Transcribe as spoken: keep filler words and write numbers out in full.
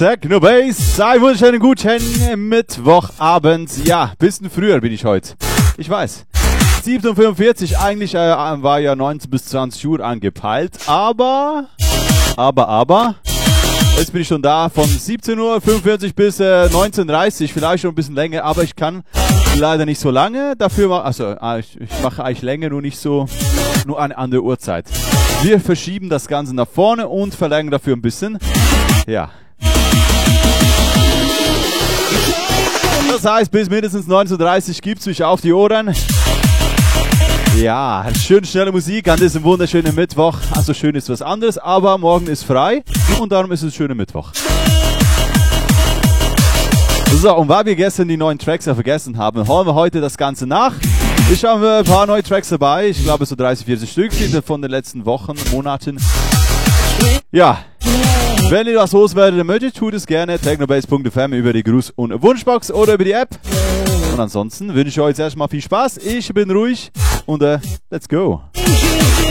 Technobase, einen wunderschönen guten Mittwochabend. Ja, bisschen früher bin ich heute. Ich weiß. siebzehn Uhr fünfundvierzig, eigentlich äh, war ja neunzehn bis zwanzig Uhr angepeilt, aber, aber, aber, jetzt bin ich schon da von siebzehn Uhr fünfundvierzig bis äh, neunzehn Uhr dreißig, vielleicht schon ein bisschen länger, aber ich kann leider nicht so lange dafür machen, also ich, ich mache eigentlich länger, nur nicht so, nur eine andere Uhrzeit. Wir verschieben das Ganze nach vorne und verlängern dafür ein bisschen, ja. Das heißt, bis mindestens neunzehn Uhr dreißig gibt es mich auf die Ohren. Ja, schön schnelle Musik an diesem wunderschönen Mittwoch. Also schön ist was anderes, aber morgen ist frei und darum ist es ein schöner Mittwoch. So, und weil wir gestern die neuen Tracks ja vergessen haben, holen wir heute das Ganze nach. Ich habe ein paar neue Tracks dabei, ich glaube so dreißig, vierzig Stück von den letzten Wochen, Monaten. Ja, wenn ihr was loswerden möchtet, tut es gerne. technobase punkt f m über die Gruß- und Wunschbox oder über die App. Und ansonsten wünsche ich euch jetzt erstmal viel Spaß. Ich bin ruhig und uh, let's go.